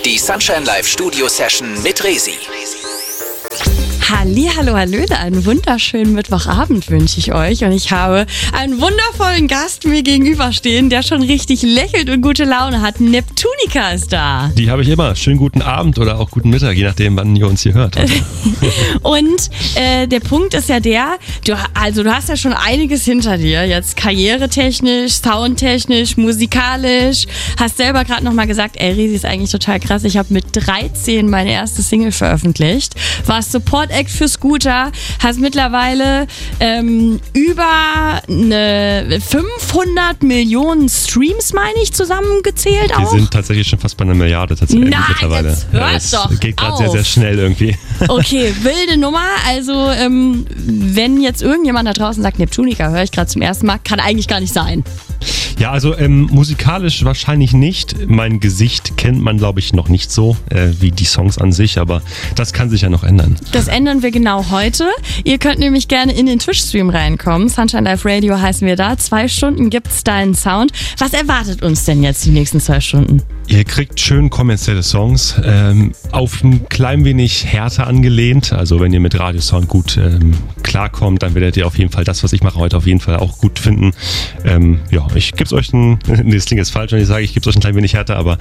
Die Sunshine Live Studio Session mit Resi. Hallihallo, hallöle, einen wunderschönen Mittwochabend wünsche ich euch und ich habe einen wundervollen Gast mir gegenüberstehen, der schon richtig lächelt und gute Laune hat. Neptunica ist da. Die habe ich immer. Schönen guten Abend oder auch guten Mittag, je nachdem, wann ihr uns hier hört. Und der Punkt ist ja der, du hast ja schon einiges hinter dir, jetzt karrieretechnisch, soundtechnisch, musikalisch. Hast selber gerade nochmal gesagt, ey, Resi ist eigentlich total krass. Ich habe mit 13 meine erste Single veröffentlicht, warst Support-Act für Scooter, hast mittlerweile über 500 Millionen Streams, meine ich, zusammengezählt auch. Wir sind tatsächlich schon fast bei 1 Milliarde tatsächlich mittlerweile. Jetzt hört doch es geht gerade auf. sehr, sehr schnell irgendwie. Okay, wilde Nummer. Also wenn jetzt irgendjemand da draußen sagt, Neptunica höre ich gerade zum ersten Mal, kann eigentlich gar nicht sein. Ja, also musikalisch wahrscheinlich nicht. Mein Gesicht kennt man, glaube ich, noch nicht so wie die Songs an sich, aber das kann sich ja noch ändern. Das ändern wir genau heute. Ihr könnt nämlich gerne in den Twitch-Stream reinkommen. Sunshine Live Radio heißen wir da. 2 Stunden gibt's deinen Sound. Was erwartet uns denn jetzt die nächsten 2 Stunden? Ihr kriegt schön kommerzielle Songs, auf ein klein wenig härter angelehnt. Also wenn ihr mit Radiosound gut klarkommt, dann werdet ihr auf jeden Fall das, was ich mache, heute auf jeden Fall auch gut finden. Ja, ich gebe es euch das klingt jetzt falsch, wenn ich sage, ich gebe es euch ein klein wenig härter, aber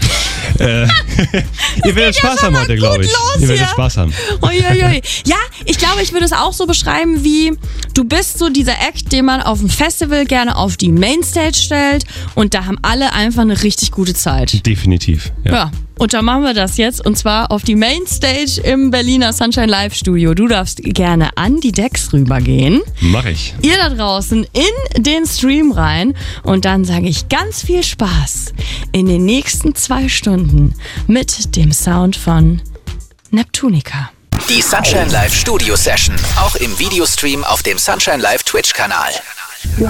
ihr werdet Spaß haben heute, glaube ich. Ihr werdet Spaß haben. Uiuiui. Ja, ich glaube, ich würde es auch so beschreiben wie, du bist so dieser Act, den man auf dem Festival gerne auf die Mainstage stellt und da haben alle einfach eine richtig gute Zeit. Definitiv, Ja. Und da machen wir das jetzt und zwar auf die Mainstage im Berliner Sunshine Live Studio. Du darfst gerne an die Decks rübergehen. Mach ich. Ihr da draußen in den Stream rein und dann sage ich ganz viel Spaß in den nächsten 2 Stunden mit dem Sound von Neptunica. Die Sunshine Live Studio Session, auch im Videostream auf dem Sunshine Live Twitch-Kanal.